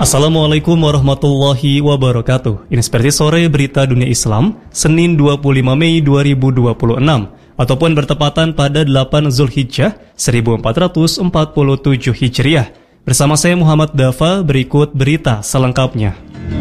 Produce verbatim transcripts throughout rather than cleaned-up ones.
Assalamualaikum warahmatullahi wabarakatuh. Inspirasi sore berita dunia Islam, Senin dua puluh lima Mei dua ribu dua puluh enam, ataupun bertepatan pada delapan Zulhijjah seribu empat ratus empat puluh tujuh Hijriah. Bersama saya Muhammad Dafa, berikut berita selengkapnya.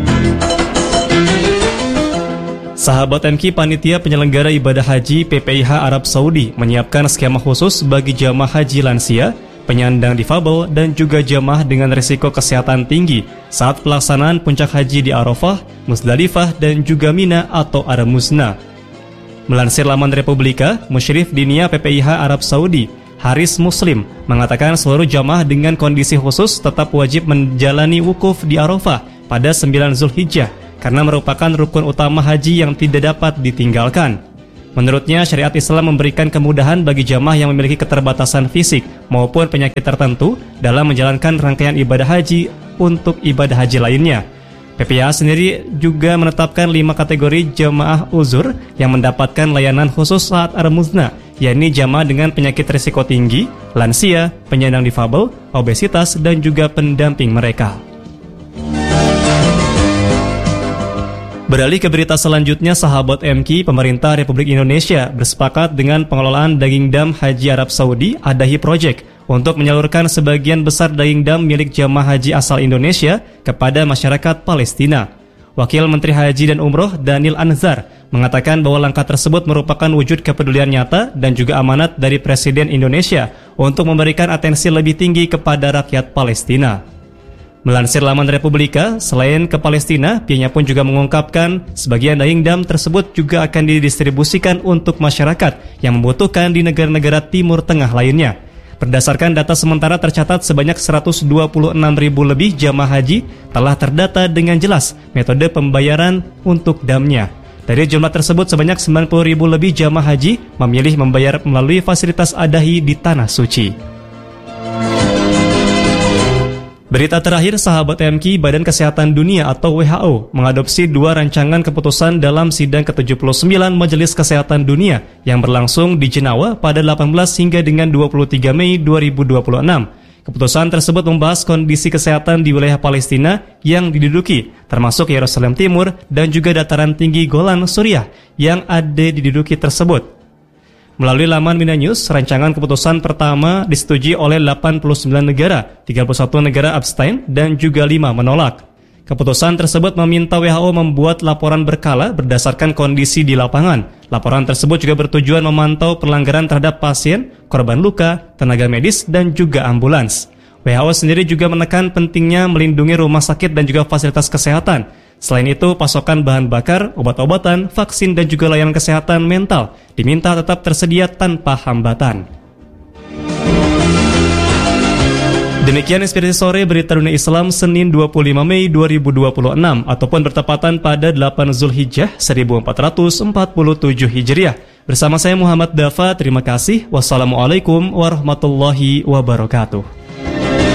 Sahabat M Q Panitia Penyelenggara Ibadah Haji P P I H Arab Saudi menyiapkan skema khusus bagi jamaah haji lansia, penyandang difabel, dan juga jamaah dengan risiko kesehatan tinggi saat pelaksanaan puncak haji di Arafah, Musdalifah, dan juga Mina atau Ar-Musna. Melansir laman Republika, Musyrif Dinia P P I H Arab Saudi, Haris Muslim, mengatakan seluruh jamaah dengan kondisi khusus tetap wajib menjalani wukuf di Arafah pada sembilan Zulhijjah karena merupakan rukun utama haji yang tidak dapat ditinggalkan. Menurutnya, syariat Islam memberikan kemudahan bagi jamaah yang memiliki keterbatasan fisik maupun penyakit tertentu dalam menjalankan rangkaian ibadah haji untuk ibadah haji lainnya. P P I H sendiri juga menetapkan lima kategori jamaah uzur yang mendapatkan layanan khusus saat Ar-Musna, yakni jamaah dengan penyakit risiko tinggi, lansia, penyandang difabel, obesitas, dan juga pendamping mereka. Beralih ke berita selanjutnya, sahabat M Q, pemerintah Republik Indonesia bersepakat dengan pengelolaan daging dam Haji Arab Saudi Adahi Project untuk menyalurkan sebagian besar daging dam milik jamaah haji asal Indonesia kepada masyarakat Palestina. Wakil Menteri Haji dan Umroh Daniel Anzar mengatakan bahwa langkah tersebut merupakan wujud kepedulian nyata dan juga amanat dari Presiden Indonesia untuk memberikan atensi lebih tinggi kepada rakyat Palestina. Melansir laman Republika, selain ke Palestina, pihaknya pun juga mengungkapkan sebagian daging dam tersebut juga akan didistribusikan untuk masyarakat yang membutuhkan di negara-negara Timur Tengah lainnya. Berdasarkan data sementara, tercatat sebanyak seratus dua puluh enam ribu lebih jamaah haji telah terdata dengan jelas metode pembayaran untuk damnya. Dari jumlah tersebut, sebanyak sembilan puluh ribu lebih jamaah haji memilih membayar melalui fasilitas Adahi di Tanah Suci. Berita terakhir, sahabat M Q, Badan Kesehatan Dunia atau W H O mengadopsi dua rancangan keputusan dalam sidang ke tujuh puluh sembilan Majelis Kesehatan Dunia yang berlangsung di Jenawa pada delapan belas hingga dengan dua puluh tiga Mei dua ribu dua puluh enam. Keputusan tersebut membahas kondisi kesehatan di wilayah Palestina yang diduduki, termasuk Yerusalem Timur dan juga dataran tinggi Golan Suriah yang ada diduduki tersebut. Melalui laman Mina News, rancangan keputusan pertama disetujui oleh delapan puluh sembilan negara, tiga puluh satu negara abstain, dan juga lima menolak. Keputusan tersebut meminta W H O membuat laporan berkala berdasarkan kondisi di lapangan. Laporan tersebut juga bertujuan memantau pelanggaran terhadap pasien, korban luka, tenaga medis, dan juga ambulans. W H O sendiri juga menekan pentingnya melindungi rumah sakit dan juga fasilitas kesehatan. Selain itu, pasokan bahan bakar, obat-obatan, vaksin, dan juga layanan kesehatan mental diminta tetap tersedia tanpa hambatan. Demikian inspirasi sore berita dunia Islam Senin dua puluh lima Mei dua ribu dua puluh enam ataupun bertepatan pada delapan Zulhijjah seribu empat ratus empat puluh tujuh Hijriah. Bersama saya Muhammad Dafa, terima kasih. Wassalamualaikum warahmatullahi wabarakatuh.